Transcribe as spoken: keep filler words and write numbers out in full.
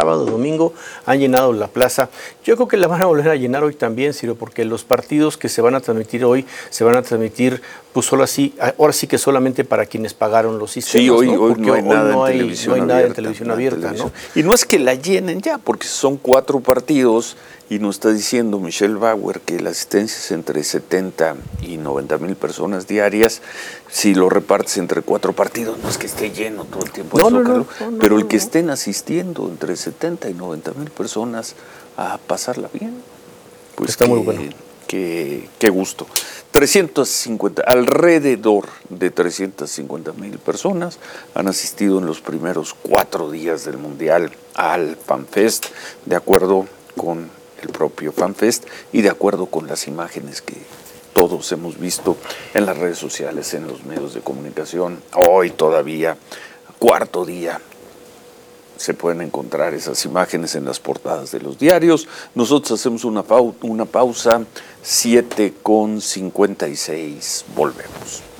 sábado, domingo, han llenado la plaza. Yo creo que la van a volver a llenar hoy también, Ciro, porque los partidos que se van a transmitir hoy se van a transmitir, pues solo así, ahora sí que solamente para quienes pagaron los sistemas. Sí, hoy, ¿no? hoy Porque no hay hoy nada, no en, hay, televisión no hay nada abierta, en televisión nada en abierta, televisión. ¿no? Y no es que la llenen ya, porque son cuatro partidos y nos está diciendo Michelle Bauer que la asistencia es entre setenta y noventa mil personas diarias. Si lo repartes entre cuatro partidos, no es que esté lleno todo el tiempo, No, el no, Zócalo, no, no, pero no, el que no. estén asistiendo entre setenta y noventa mil personas a pasarla bien, pues Está que, muy bueno. que, qué gusto. trescientos cincuenta, alrededor de trescientas cincuenta mil personas han asistido en los primeros cuatro días del Mundial al FanFest, de acuerdo con el propio FanFest y de acuerdo con las imágenes que todos hemos visto en las redes sociales, en los medios de comunicación. Hoy todavía, cuarto día, se pueden encontrar esas imágenes en las portadas de los diarios. Nosotros hacemos una, pau- una pausa, siete con cincuenta y seis, volvemos.